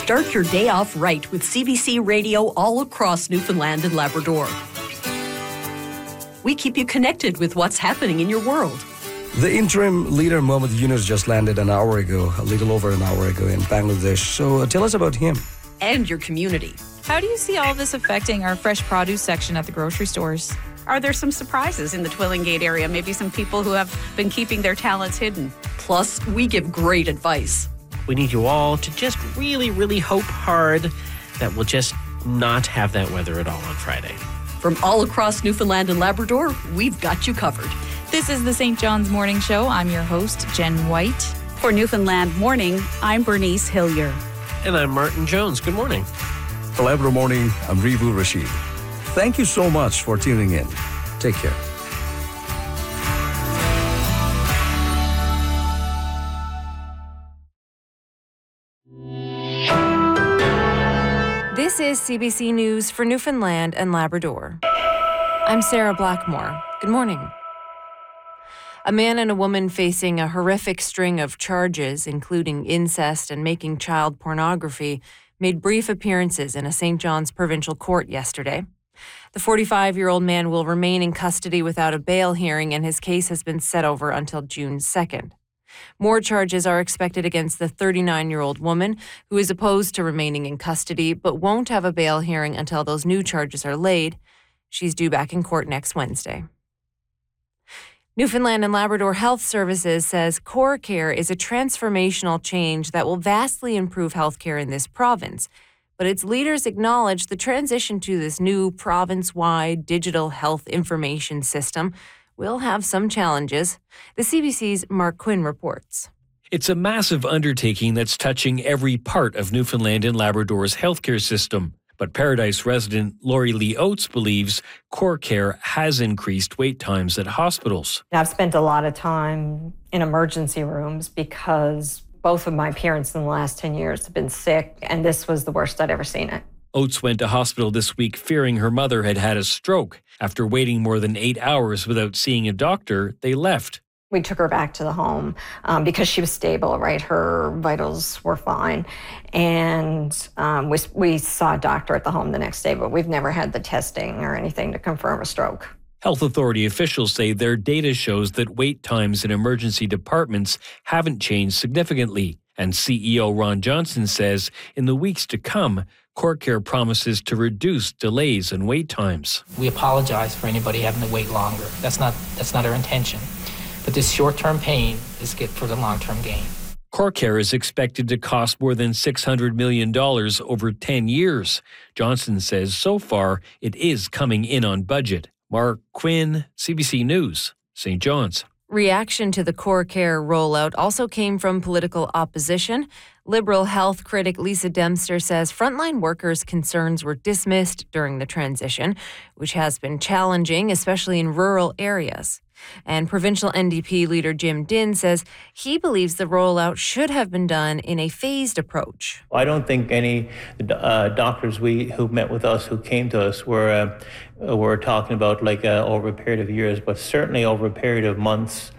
Start your day off right with CBC Radio all across Newfoundland and Labrador. We keep you connected with what's happening in your world. The interim leader, Mohamed Yunus, just landed an hour ago, a little over an hour ago in Bangladesh. So tell us about him. And your community. How do you see all this affecting our fresh produce section at the grocery stores? Are there some surprises in the Twillingate area? Maybe some people who have been keeping their talents hidden. Plus, we give great advice. We need you all to just really, really hope hard that we'll just not have that weather at all on Friday. From all across Newfoundland and Labrador, we've got you covered. This is the St. John's Morning Show. I'm your host, Jen White. For Newfoundland Morning, I'm Bernice Hillier. And I'm Martin Jones. Good morning. For Labrador Morning, I'm Rivu Rashid. Thank you so much for tuning in. Take care. This is CBC News for Newfoundland and Labrador. I'm Sarah Blackmore. Good morning. A man and a woman facing a horrific string of charges, including incest and making child pornography, made brief appearances in a St. John's provincial court yesterday. The 45-year-old man will remain in custody without a bail hearing, and his case has been set over until June 2nd. More charges are expected against the 39-year-old woman, who is opposed to remaining in custody but won't have a bail hearing until those new charges are laid. She's due back in court next Wednesday. Newfoundland and Labrador Health Services says CoreCare is a transformational change that will vastly improve healthcare in this province. But its leaders acknowledge the transition to this new province-wide digital health information system will have some challenges. The CBC's Mark Quinn reports. It's a massive undertaking that's touching every part of Newfoundland and Labrador's healthcare system. But Paradise resident Lori Lee Oates believes CoreCare has increased wait times at hospitals. I've spent a lot of time in emergency rooms because both of my parents in the last 10 years have been sick, and this was the worst I'd ever seen it. Oates went to hospital this week fearing her mother had had a stroke. After waiting more than 8 hours without seeing a doctor, they left. We took her back to the home because she was stable, right? Her vitals were fine. And we saw a doctor at the home the next day, but we've never had the testing or anything to confirm a stroke. Health authority officials say their data shows that wait times in emergency departments haven't changed significantly. And CEO Ron Johnson says in the weeks to come, CoreCare promises to reduce delays and wait times. We apologize for anybody having to wait longer. That's not our intention. But this short-term pain is good for the long-term gain. CoreCare is expected to cost more than $600 million over 10 years. Johnson says so far it is coming in on budget. Mark Quinn, CBC News, St. John's. Reaction to the CoreCare rollout also came from political opposition. Liberal health critic Lisa Dempster says frontline workers' concerns were dismissed during the transition, which has been challenging, especially in rural areas. And provincial NDP leader Jim Dinn says he believes the rollout should have been done in a phased approach. I don't think any doctors who met with us, who came to us, were talking about over a period of years, but certainly over a period of months